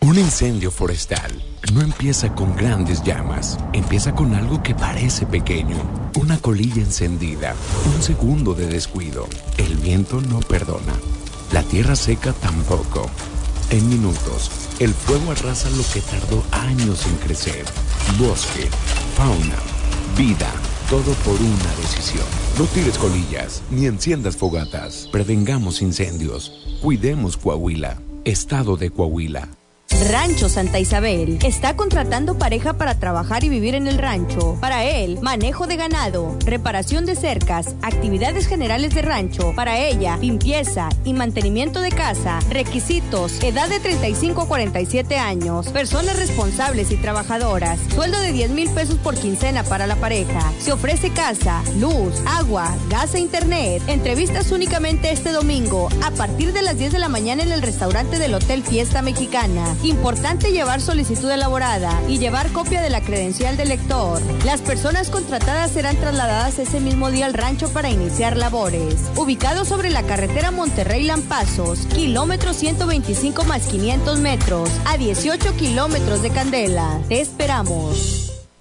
Un incendio forestal no empieza con grandes llamas, empieza con algo que parece pequeño, una colilla encendida, un segundo de descuido. El viento no perdona, la tierra seca tampoco. En minutos, el fuego arrasa lo que tardó años en crecer. Bosque, fauna, vida, todo por una decisión. No tires colillas, ni enciendas fogatas. Prevengamos incendios. Cuidemos Coahuila. Estado de Coahuila. Rancho Santa Isabel está contratando pareja para trabajar y vivir en el rancho. Para él, manejo de ganado, reparación de cercas, actividades generales de rancho. Para ella, limpieza y mantenimiento de casa. Requisitos: edad de 35 a 47 años, personas responsables y trabajadoras. Sueldo de 10,000 pesos por quincena para la pareja. Se ofrece casa, luz, agua, gas e internet. Entrevistas únicamente este domingo a partir de las 10 de la mañana en el restaurante del Hotel Fiesta Mexicana. Importante llevar solicitud elaborada y llevar copia de la credencial del lector. Las personas contratadas serán trasladadas ese mismo día al rancho para iniciar labores. Ubicado sobre la carretera Monterrey-Lampazos, kilómetro 125 más 500 metros, a 18 kilómetros de Candela. Te esperamos.